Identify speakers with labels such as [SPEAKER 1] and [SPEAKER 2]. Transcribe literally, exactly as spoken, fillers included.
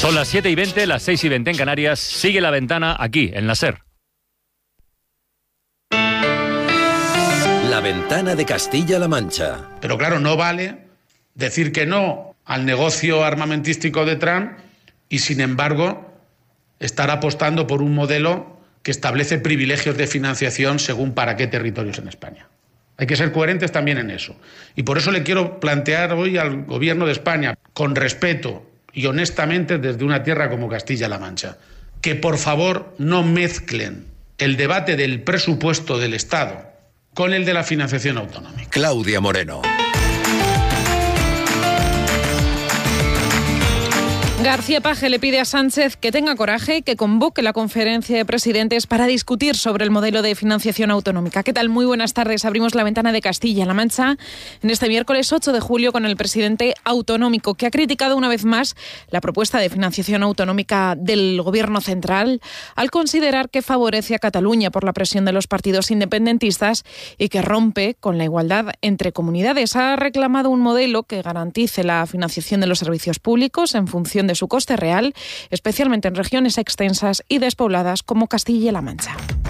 [SPEAKER 1] Son las siete y veinte, las seis y veinte en Canarias. Sigue La Ventana aquí, en la SER.
[SPEAKER 2] La Ventana de Castilla-La Mancha.
[SPEAKER 3] Pero claro, no vale decir que no al negocio armamentístico de Trump y, sin embargo, estar apostando por un modelo que establece privilegios de financiación según para qué territorios en España. Hay que ser coherentes también en eso. Y por eso le quiero plantear hoy al Gobierno de España, con respeto y honestamente desde una tierra como Castilla-La Mancha, que por favor no mezclen el debate del presupuesto del Estado con el de la financiación autonómica.
[SPEAKER 2] Claudia Moreno.
[SPEAKER 4] García Paje le pide a Sánchez que tenga coraje y que convoque la conferencia de presidentes para discutir sobre el modelo de financiación autonómica. ¿Qué tal? Muy buenas tardes. Abrimos La Ventana de Castilla-La Mancha en este miércoles ocho de julio con el presidente autonómico, que ha criticado una vez más la propuesta de financiación autonómica del Gobierno central al considerar que favorece a Cataluña por la presión de los partidos independentistas y que rompe con la igualdad entre comunidades. Ha reclamado un modelo que garantice la financiación de los servicios públicos en función de su coste real, especialmente en regiones extensas y despobladas como Castilla-La Mancha.